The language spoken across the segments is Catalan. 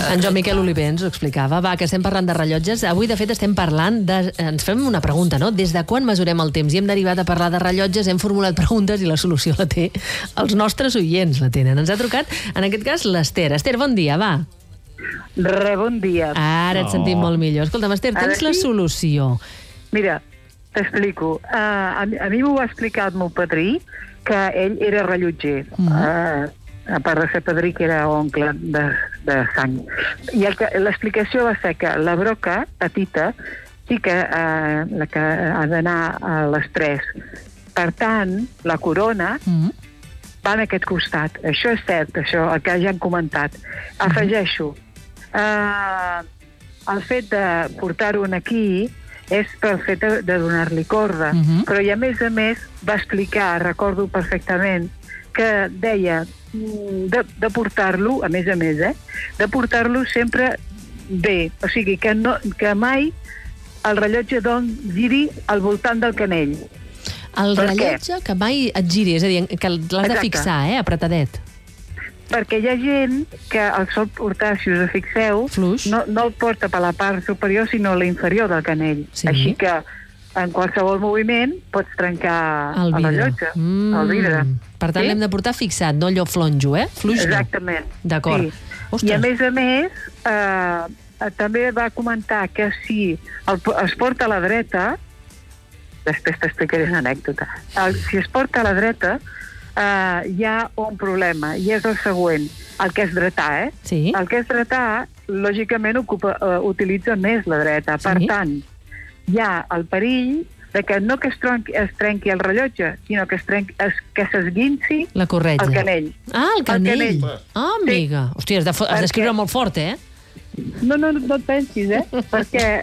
En Joan Miquel Oliver ens ho explicava. Va, que estem parlant de rellotges. Avui, de fet, estem parlant de... Ens fem una pregunta, no? Des de quan mesurem el temps? I hem derivat a parlar de rellotges, hem formulat preguntes i la solució la té. Els nostres oients la tenen. Ens ha trucat, en aquest cas, l'Ester. Ester, bon dia, va. Bon dia. Ara et sentim molt millor. Escolta'm, Ester, tens la solució. Mira, t'explico. A mi m'ho va explicar el meu padrí, que ell era rellotger. A part de ser padrí, que era oncle de sang. I l'explicació va ser que la broca petita sí que, la que ha d'anar a les 3. Per tant, la corona va en aquest costat. Això és cert, això, el que ja han comentat. Afegeixo, el fet de portar-ho aquí és pel fet de donar-li corda. Però i a més, va explicar, recordo perfectament, que deia de portar-lo, a més, de portar-lo sempre bé. O sigui, que mai el rellotge giri al voltant del canell. El rellotge que mai et giri, és a dir, que l'has de fixar, apretadet. Perquè hi ha gent que el sol portar, si us fixeu, no el porta per la part superior, sinó a la inferior del canell. Així que en qualsevol moviment pots trencar el rellotge, el vidre. Per tant, l'hem de portar fixat, no allò flonjo, Fluix no. Exactament. D'acord. I a més, també va comentar que si es porta a la dreta, després t'explicaré una anècdota, si es porta a la dreta, hi ha un problema, i és el següent, el que és dretà, Sí. El que és dretà, lògicament, utilitza més la dreta. Per tant, hi ha el perill de que no que es trenqui el rellotge, sinó que s'esguinci el canell. Ah, el canell. Ah, amiga. Hòstia, has d'escriure molt fort, No et pensis, perquè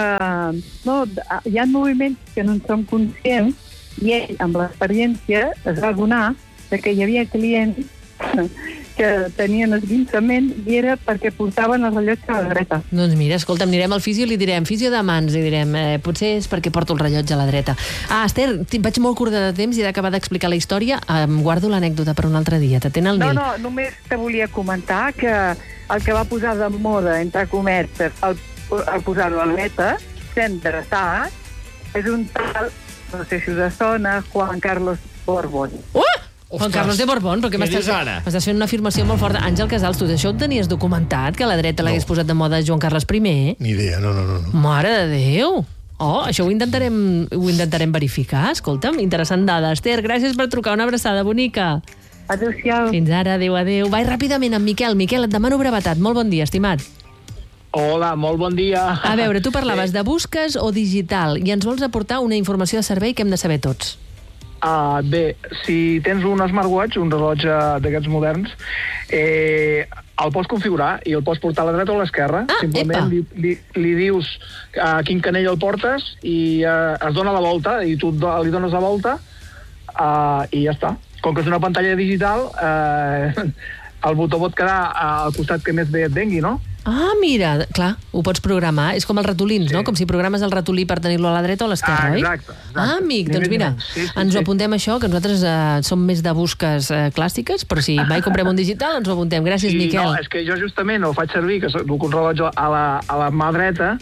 hi ha moviments que no en som conscients i ell, amb l'experiència, es va adonar que hi havia clients que tenien esguinçament i era perquè portaven el rellotge a la dreta. Doncs mira, escolta'm, anirem al fisio i li direm, fisio de mans, li direm, potser és perquè porto el rellotge a la dreta. Ester, vaig molt curta de temps i he d'acabar d'explicar la història. Em guardo l'anècdota per un altre dia. T'atén el Nil? No, només te volia comentar que el que va posar de moda, entre cometes, el posar-ho a la dreta, sent dretà, és un tal, no sé si us sona, Juan Carlos Borbón. Juan Carlos de Borbón, perquè m'estàs fent una afirmació molt forta. Àngel Casals, tu això ho tenies documentat, que a la dreta l'hagués posat de moda Joan Carles I? Ni idea, no. Mare de Déu! Això ho intentarem verificar. Escolta'm, interessant dada. Ester, gràcies per trucar. Una abraçada bonica. Adéu-siau. Fins ara, adéu. Va, ràpidament, amb Miquel. Miquel, et demano brevetat. Molt bon dia, estimat. Hola, molt bon dia. A veure, tu parlaves de busques o digital i ens vols aportar una informació de servei que hem de saber tots. Bé, si tens un smartwatch, un rellotge d'aquests moderns, el pots configurar i el pots portar a la dreta o a l'esquerra. Simplement li dius a quin canell el portes i es dona la volta i tu li dones la volta i ja està. Com que és una pantalla digital, el botó pot quedar al costat que més bé et vengui, no? Ah, mira, clar, ho pots programar. És com els ratolins, no? Com si programes el ratolí per tenir-lo a la dreta o a l'esquerra, oi? Exacte. Ah, amic, doncs mira, ens ho apuntem això, que nosaltres som més de busques clàssiques, però si mai comprem un digital, ens ho apuntem. Gràcies, Miquel. No, és que jo justament ho faig servir, que duc un rellotge a la mà dreta,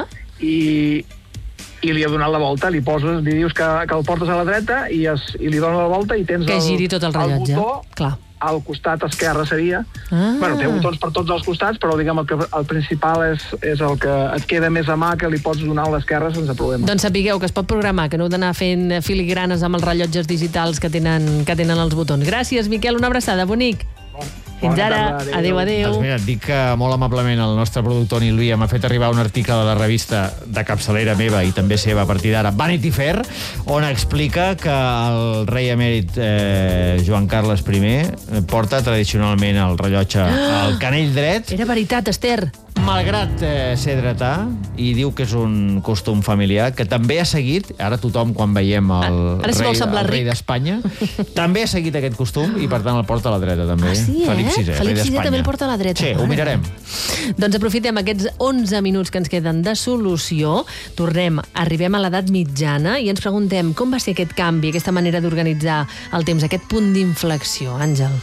i li he donat la volta, li dius que el portes a la dreta i li dones la volta i tens que giri tot el rellotge. Clar. Al costat esquerre seria. Bueno, té botons per tots els costats, però diguem que el principal és el que et queda més a mà, que li pots donar a l'esquerra sense problema. Doncs sapigueu que es pot programar, que no heu d'anar fent filigranes amb els rellotges digitals que tenen els botons. Gràcies, Miquel, una abraçada, bonic. Fins ara, adéu. Doncs mira, et dic que molt amablement el nostre productor Nil Via m'ha fet arribar un article de la revista de capçalera meva i també seva a partir d'ara, Vanity Fair, on explica que el rei emèrit Joan Carles I porta tradicionalment el rellotge al canell dret. Era veritat, Ester. Malgrat ser dretà, i diu que és un costum familiar, que també ha seguit, ara tothom quan veiem el rei d'Espanya, també ha seguit aquest costum i per tant el porta a la dreta també. Sí, Felip VI, rei d'Espanya. Felip VI també el porta a la dreta. Sí, ho mirarem. Doncs aprofitem aquests 11 minuts que ens queden de solució, arribem a l'edat mitjana i ens preguntem com va ser aquest canvi, aquesta manera d'organitzar el temps, aquest punt d'inflexió, Àngel.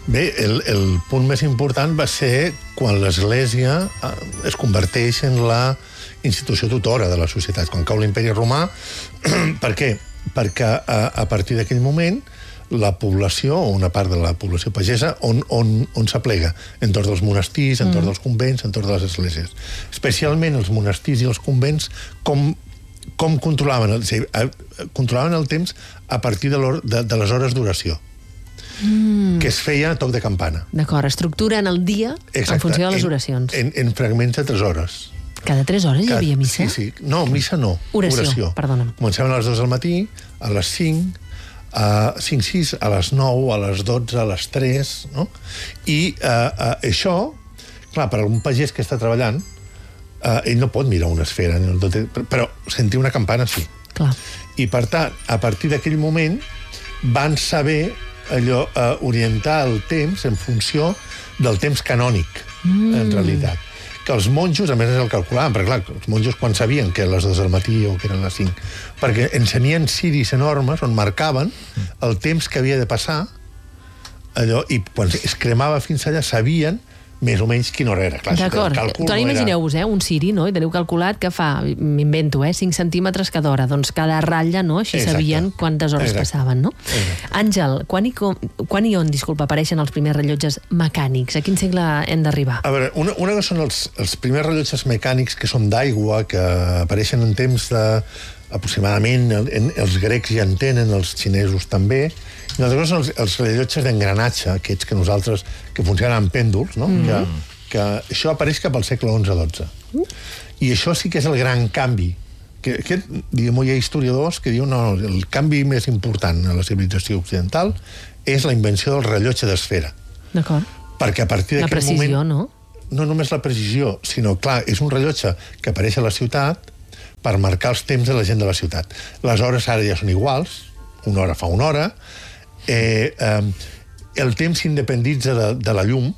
Bé, el punt més important va ser quan l'Església es converteix en la institució tutora de la societat, quan cau l'Imperi Romà. Per què? Perquè a partir d'aquell moment la població, o una part de la població pagesa, on s'aplega? Entorn dels monestirs, entorn dels convents, entorn de les esglésies. Especialment els monestirs i els convents, com controlaven? Controlaven el temps a partir de les hores d'oració, que es feia a toc de campana. D'acord, estructuren el dia en funció de les oracions. En fragments de 3 hores. Cada 3 hores hi havia missa? Sí. No, missa no. Oració. Perdona'm. Començaven a les 2 del matí, a les 5, a 5-6, a les 9, a les 12, a les 3, no? I això, clar, per algun pagès que està treballant, ell no pot mirar una esfera, però sentir una campana sí. Clar. I, per tant, a partir d'aquell moment van saber orientar el temps en funció del temps canònic, en realitat. Que els monjos, a més, el calculaven, perquè, clar, els monjos quan sabien que eren les 2 del matí o que eren les 5, perquè encenien ciris enormes on marcaven el temps que havia de passar, i quan es cremava fins allà sabien més o menys quina hora era. D'acord. Imagineu-vos, un ciri, no? I teniu calculat que fa, m'invento, 5 centímetres cada hora. Doncs cada ratlla, no? Així sabien quantes hores passaven, no? Àngel, quan i on, apareixen els primers rellotges mecànics? A quin segle hem d'arribar? A veure, una cosa són els primers rellotges mecànics que són d'aigua, que apareixen en temps aproximadament, els grecs ja en tenen, els xinesos també. I una altra cosa són els rellotges d'engranatge, aquests que nosaltres, que funcionen amb pèndols, no? Que això apareix cap al segle XI-XII. I això sí que és el gran canvi. Diguem-ho, hi ha historiadors que diuen no, el canvi més important a la civilització occidental és la invenció del rellotge d'esfera. D'acord. Perquè a partir d'aquest moment... La precisió, no? No només la precisió, sinó, clar, és un rellotge que apareix a la ciutat per marcar els temps de la gent de la ciutat. Les hores ara ja són iguals, una hora fa una hora, el temps s'independitza de la llum,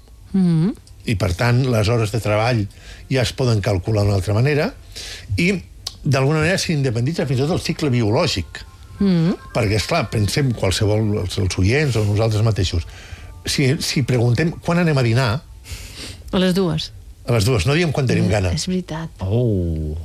i per tant les hores de treball ja es poden calcular d'una altra manera, i d'alguna manera s'independitza fins i tot el cicle biològic. Perquè, esclar, pensem qualsevol, els oients o nosaltres mateixos, si preguntem quan anem a dinar... A les 2. A les 2, no diem quan tenim gana. És veritat. Oh...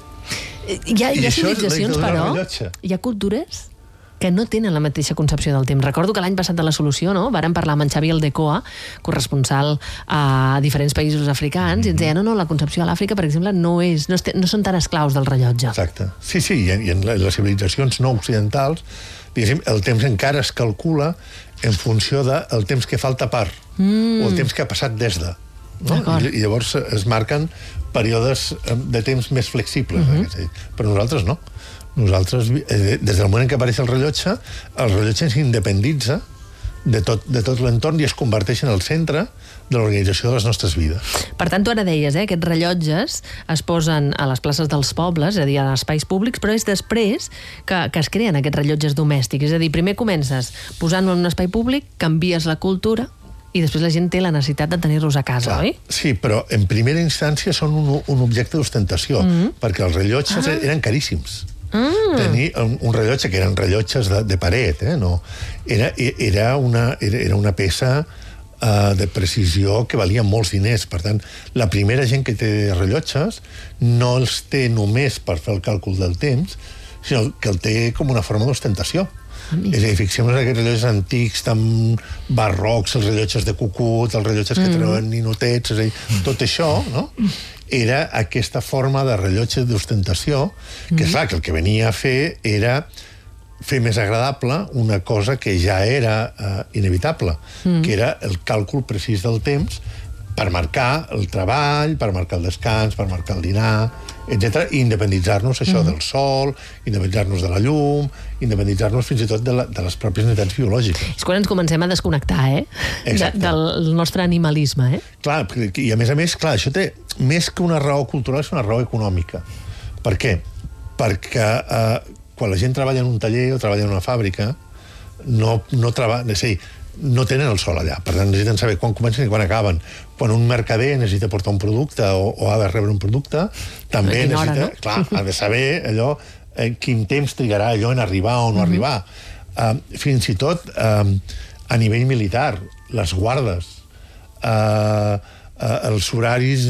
Hi ha civilitzacions, però, hi ha cultures que no tenen la mateixa concepció del temps. Recordo que l'any passat de la solució, no?, vàrem parlar amb en Xavi Aldecoa, corresponsal a diferents països africans, i ens deia, no, la concepció a l'Àfrica, per exemple, no són tan esclaus del rellotge. Exacte. Sí, i en les civilitzacions no occidentals, diguéssim, el temps encara es calcula en funció del temps que falta per, o el temps que ha passat des de. No? I llavors es marquen períodes de temps més flexibles. Però nosaltres no. Nosaltres, des del moment en què apareix el rellotge s'independitza de tot l'entorn i es converteix en el centre de l'organització de les nostres vides. Per tant, tu ara deies, aquests rellotges es posen a les places dels pobles, és a dir, a espais públics, però és després que es creen aquests rellotges domèstics. És a dir, primer comences posant-lo en un espai públic, canvies la cultura, i després la gent té la necessitat de tenir-los a casa, oi? Sí, però en primera instància són un objecte d'ostentació, perquè els rellotges eren caríssims. Tenir un rellotge, que eren rellotges de paret, no? Era una peça de precisió que valia molts diners. Per tant, la primera gent que té rellotges no els té només per fer el càlcul del temps, sinó que el té com una forma d'ostentació. És a dir, fixem-nos en aquests rellotges antics tan barrocs, els rellotges de cucut, els rellotges que treuen ninotets, és a dir, tot això, no?, era aquesta forma de rellotge d'ostentació, que és clar, que el que venia a fer era fer més agradable una cosa que ja era inevitable, que era el càlcul precís del temps per marcar el treball, per marcar el descans, per marcar el dinar, etc. I independitzar-nos això del sol, independitzar-nos de la llum, independitzar-nos fins i tot de les pròpies necessitats biològiques. És quan ens comencem a desconnectar, del nostre animalisme, Clar, i a més, clar, això té més que una raó cultural, és una raó econòmica. Per què? Perquè quan la gent treballa en un taller o treballa en una fàbrica, no treballa... És a dir, no tenen el sol allà, per tant necessiten saber quan comencen i quan acaben. Quan un mercader necessita portar un producte o ha de rebre un producte, també necessita... Clar, ha de saber allò, quin temps trigarà allò en arribar o no arribar. Fins i tot a nivell militar, les guardes, els horaris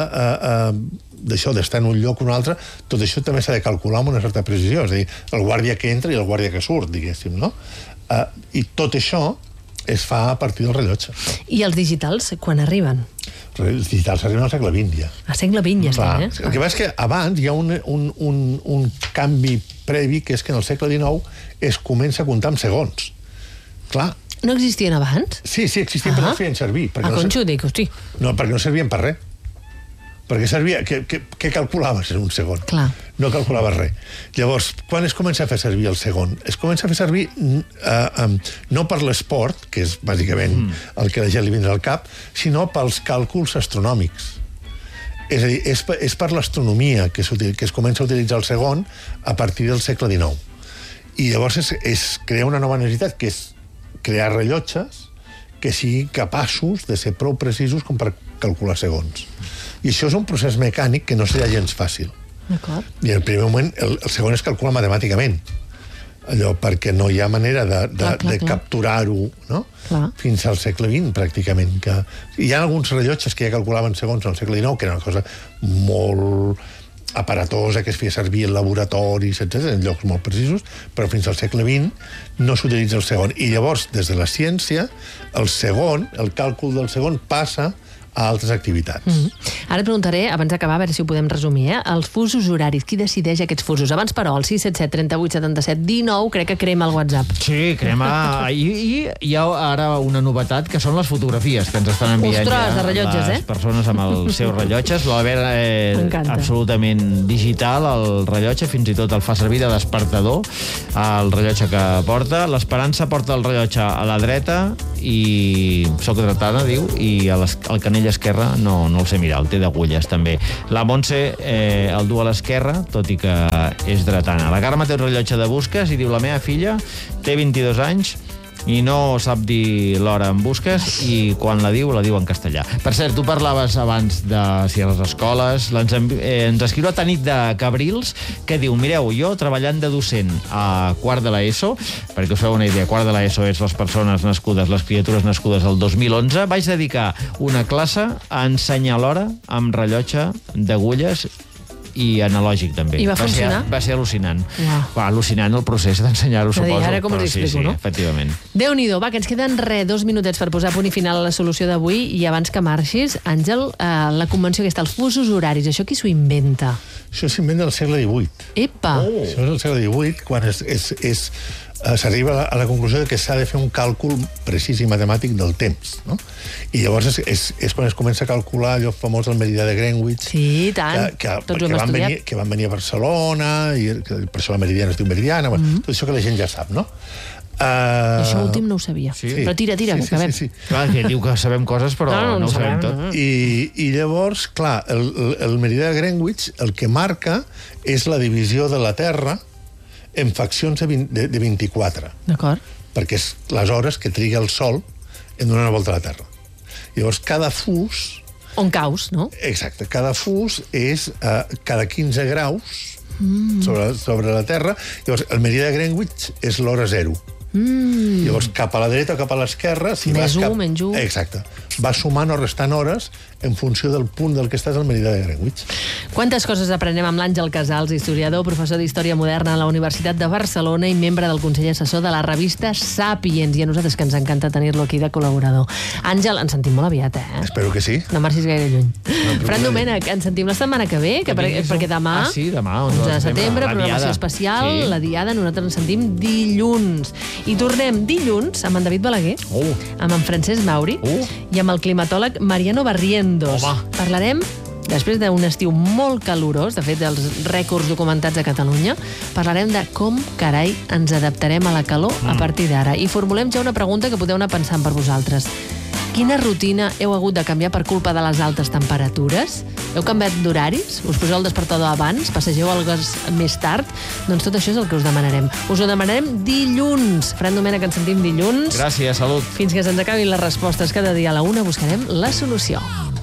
d'això, d'estar en un lloc o un altre, tot això també s'ha de calcular amb una certa precisió, és a dir, el guàrdia que entra i el guàrdia que surt, diguéssim, no? I tot això es fa a partir del rellotge. I els digitals, quan arriben? Els digitals arriben al segle XX, ja. A segle XX, ja estan, eh? El que passa és que abans hi ha un canvi previ, que és que en el segle XIX es comença a comptar amb segons. Clar. No existien abans? Sí, existien, però no es feien servir. Conxo, dic, hosti. No, perquè no servien per res. Perquè servia... Què calculaves en un segon? Clar. No calculaves res. Llavors, quan es comença a fer servir el segon? Es comença a fer servir no per l'esport, que és bàsicament el que a la gent li vindrà al cap, sinó pels càlculs astronòmics. És a dir, és per l'astronomia que es comença a utilitzar el segon a partir del segle XIX. I llavors es crea una nova necessitat, que és crear rellotges que siguin capaços de ser prou precisos com per calcular segons. I això és un procés mecànic que no serà gens fàcil. D'acord. I en el primer moment el segon es calcula matemàticament, allò perquè no hi ha manera de capturar-ho, no? Fins al segle XX, pràcticament. Hi ha alguns rellotges que ja calculaven segons al segle XIX, que era una cosa molt aparatosa, que es feia servir en laboratoris, etc., en llocs molt precisos, però fins al segle XX no s'utilitza el segon. I llavors, des de la ciència, el segon, el càlcul del segon, passa a altres activitats. Ara et preguntaré, abans d'acabar, a veure si ho podem resumir, els fusos horaris. Qui decideix aquests fusos? Abans, però, el 677 38 77 19, crec que crema el WhatsApp. Sí, crema. I hi ha ara una novetat, que són les fotografies que ens estan enviant de rellotges, les persones amb els seus rellotges. L'Albert absolutament digital, el rellotge, fins i tot el fa servir de despertador, el rellotge que porta. L'Esperança porta el rellotge a la dreta i soc dretana, diu, i el canell esquerre no el sé mirar, el té d'agulles també. La Montse el du a l'esquerra, tot i que és dretana. La Carme té un rellotge de busques i diu: la meva filla té 22 anys i no sap dir l'hora en busques, i quan la diu en castellà. Per cert, tu parlaves abans de si a les escoles... Ens escriu a Tanit de Cabrils, que diu: mireu, jo treballant de docent a quart de l'ESO, perquè us feu una idea, quart de l'ESO és les persones nascudes, les criatures nascudes el 2011, vaig dedicar una classe a ensenyar l'hora amb rellotge d'agulles i analògic, també. I va funcionar? Va ser al·lucinant. Va, al·lucinant el procés d'ensenyar-ho, suposo. Ara com us explico, no? Sí, efectivament. Déu-n'hi-do, va, que ens queden 2 minutets per posar punt i final a la solució d'avui, i abans que marxis, Àngel, la convenció aquesta, els fusos horaris, això qui s'ho inventa? Això s'inventa al segle XVIII. Epa! Això és al segle XVIII, quan s'arriba a la conclusió de que s'ha de fer un càlcul precís i matemàtic del temps, no? I llavors és quan es comença a calcular allò famós del meridià de Greenwich. Sí, tant. Tots ho hem estudiat. Que van venir a Barcelona, i per això la meridiana es diu meridiana, tot això que la gent ja sap, no? Això últim no ho sabia. Però tira, que acabem. Clar, que diu que sabem coses, però no ho sabem tot. I llavors, clar, el meridià de Greenwich el que marca és la divisió de la Terra en faccions de 24. D'acord. Perquè és les hores que triga el Sol en donar una volta a la Terra. Llavors, cada fus... On caus, no? Exacte. Cada fus és cada 15 graus sobre la Terra. Llavors, el meridià de Greenwich és l'hora 0. Llavors, cap a la dreta o cap a l'esquerra... Més 1, menys 1. Exacte. Va sumant o restant hores en funció del punt del que estàs al meridià de Greenwich. Quantes coses aprenem amb l'Àngel Casals, historiador, professor d'Història Moderna a la Universitat de Barcelona i membre del Consell Assessor de la revista Sàpiens. I a nosaltres que ens encanta tenir-lo aquí de col·laborador. Àngel, ens sentim molt aviat, eh? Espero que sí. No marxis gaire lluny. Fran Domènech, ens sentim la setmana que ve, perquè demà, 11 de setembre, programació especial, la Diada, nosaltres ens sentim dilluns. I tornem dilluns amb en David Balaguer, amb en Francesc Mauri i amb el climatòleg Mariano Barrientos. Parlarem, després d'un estiu molt calorós, de fet, dels rècords documentats a Catalunya, parlarem de com, carai, ens adaptarem a la calor a partir d'ara. I formulem ja una pregunta que podeu anar pensant per vosaltres. Quina rutina heu hagut de canviar per culpa de les altes temperatures? Heu canviat d'horaris? Us poseu el despertador abans? Passegeu el gas més tard? Doncs tot això és el que us demanarem. Us ho demanarem dilluns. Fran Domènech, ens sentim dilluns. Gràcies, salut. Fins que se'ns acabin les respostes cada dia a la 1, buscarem la solució.